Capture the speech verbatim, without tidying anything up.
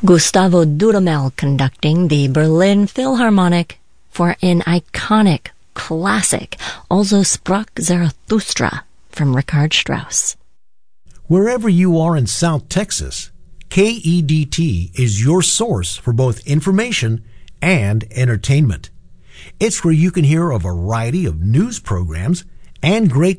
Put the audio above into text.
Gustavo Dudamel conducting the Berlin Philharmonic for an iconic classic, Also sprach Zarathustra, from Richard Strauss. Wherever you are in South Texas, K E D T is your source for both information and entertainment. It's where you can hear a variety of news programs and great